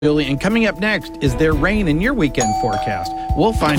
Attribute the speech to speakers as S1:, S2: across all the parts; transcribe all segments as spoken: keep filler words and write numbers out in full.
S1: And coming up next, is there rain in your weekend forecast? We'll find...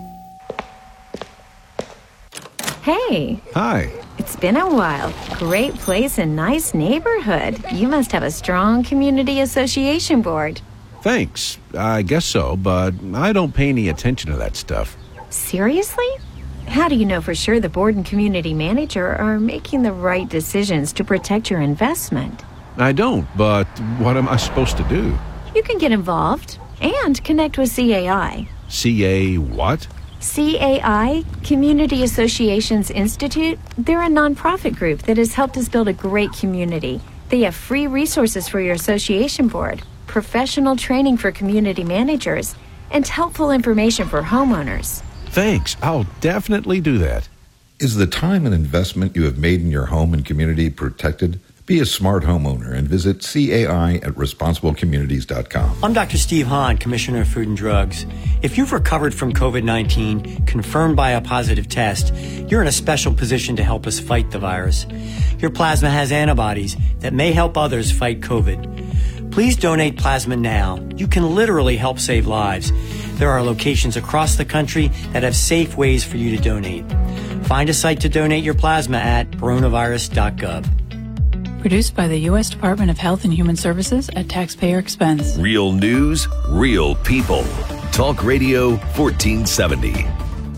S2: Hey.
S3: Hi.
S2: It's been a while. Great place and nice neighborhood. You must have a strong community association board.
S3: Thanks. I guess so, but I don't pay any attention to that stuff.
S2: Seriously? How do you know for sure the board and community manager are making the right decisions to protect your investment?
S3: I don't, but what am I supposed to do?
S2: You can get involved and connect with C A I.
S3: C A what?
S2: C A I, Community Associations Institute, they're a nonprofit group that has helped us build a great community. They have free resources for your association board, professional training for community managers, and helpful information for homeowners.
S3: Thanks. I'll definitely do that.
S4: Is the time and investment you have made in your home and community protected? Be a smart homeowner and visit C A I at responsible communities dot com.
S5: I'm Doctor Steve Hahn, Commissioner of Food and Drugs. If you've recovered from COVID nineteen, confirmed by a positive test, you're in a special position to help us fight the virus. Your plasma has antibodies that may help others fight COVID. Please donate plasma now. You can literally help save lives. There are locations across the country that have safe ways for you to donate. Find a site to donate your plasma at coronavirus dot gov.
S6: Produced by the U S Department of Health and Human Services at taxpayer expense.
S7: Real news, real people. Talk Radio fourteen seventy.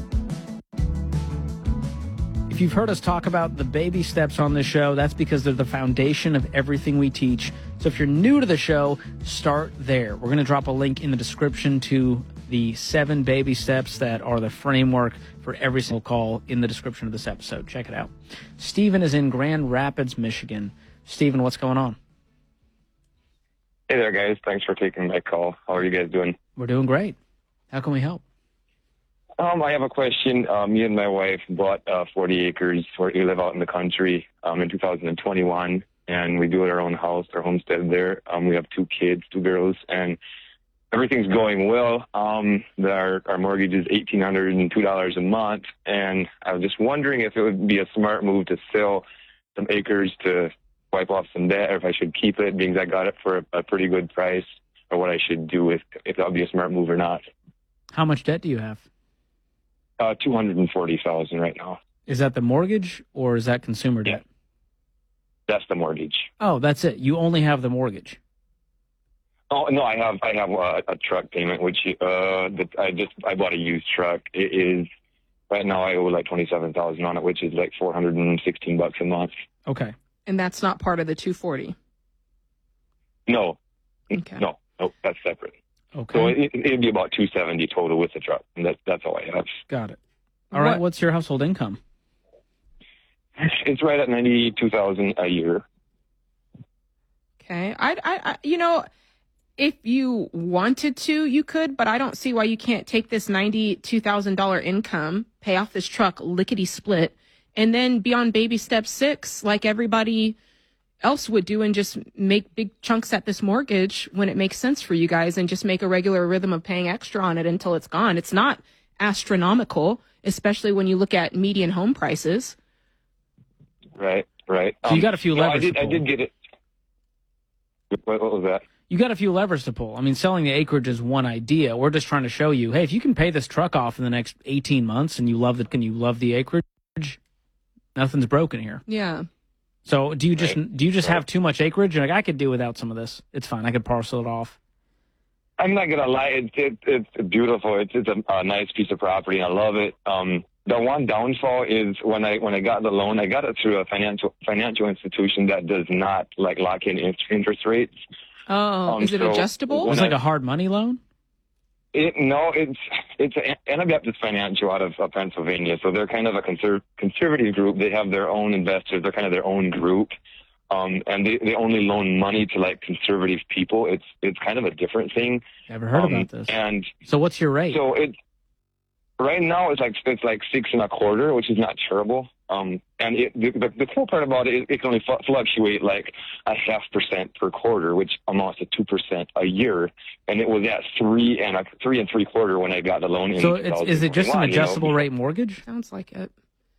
S1: If you've heard us talk about the baby steps on this show, that's because they're the foundation of everything we teach. So if you're new to the show, start there. We're going to drop a link in the description to the seven baby steps that are the framework for every single call in the description of this episode. Check it out. Stephen is in Grand Rapids, Michigan. Stephen, what's going on?
S8: Hey there, guys. Thanks for taking my call. How are you guys doing?
S1: We're doing great. How can we help?
S8: Um, I have a question. Um, me and my wife bought uh, forty acres where we live out in the country um, in two thousand twenty-one, and we do it our own house, our homestead there. Um, we have two kids, two girls, and everything's going well. Um, our, our mortgage is one thousand eight hundred two dollars a month, and I was just wondering if it would be a smart move to sell some acres to wipe off some debt, or if I should keep it, because I got it for a, a pretty good price, or what I should do with, if that would be a smart move or not.
S1: How much debt do you have?
S8: Uh, two hundred forty thousand dollars right now.
S1: Is that the mortgage, or is that consumer debt?
S8: Yeah. That's the mortgage.
S1: Oh, that's it. You only have the mortgage.
S8: Oh no, I have I have a, a truck payment, which uh, that I just I bought a used truck. It is right now I owe like twenty seven thousand on it, which is like four hundred and sixteen bucks a month.
S1: Okay.
S9: And that's not part of the two forty.
S8: No.
S9: Okay.
S8: No, no, that's separate.
S1: Okay.
S8: So it, it'd be about two seventy total with the truck, and that that's all I have.
S1: Got it. All right.
S9: What?
S1: What's your household income?
S8: It's right at ninety two thousand a year.
S9: Okay. I, I, I, you know, if you wanted to, you could, but I don't see why you can't take this ninety-two thousand dollars income, pay off this truck lickety split, and then be on baby step six like everybody else would do and just make big chunks at this mortgage when it makes sense for you guys and just make a regular rhythm of paying extra on it until it's gone. It's not astronomical, especially when you look at median home prices.
S8: Right, right.
S1: So you got a few
S8: no,
S1: levers
S8: I did,
S1: to pull.
S8: I did get it. What, what was that?
S1: You got a few levers to pull. I mean, selling the acreage is one idea. We're just trying to show you, hey, if you can pay this truck off in the next eighteen months and you love it, can you love the acreage? Nothing's broken here.
S9: Yeah.
S1: So do you just
S8: Right.
S1: do you just
S8: Right.
S1: have too much acreage? Like, I could do without some of this. It's fine. I could parcel it off.
S8: I'm not gonna lie, it's it, it's beautiful. It's it's a, a nice piece of property. I love it. Um, the one downfall is when I when I got the loan, I got it through a financial financial institution that does not like lock in in- interest rates.
S9: Oh,
S8: Um,
S9: is it
S8: so
S9: adjustable?
S1: It was like a hard money loan?
S8: It, no, it's it's Anabaptist Financial out of uh, Pennsylvania. So they're kind of a conser- conservative group. They have their own investors. They're kind of their own group, um, and they, they only loan money to like conservative people. It's it's kind of a different thing.
S1: Never heard
S8: Um,
S1: about this.
S8: And
S1: So what's your rate?
S8: so it right now it's like it's like six and a quarter, which is not terrible. Um, and it, the, the, the cool part about it, it can only fl- fluctuate like a half percent per quarter, which amounts to two percent a year. And it was at three and a three and three quarter when I got the loan. In
S1: So it's, is it just an
S8: twenty-one, you know?
S1: adjustable rate mortgage?
S9: Sounds like it.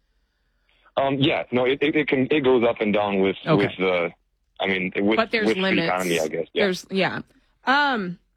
S8: Um, yeah, no, it, it, it can it goes up and down with
S1: Okay.
S8: with the, I mean, with,
S9: But there's
S8: with the
S9: limits.
S8: economy, I guess. Yeah.
S9: There's, yeah. Um,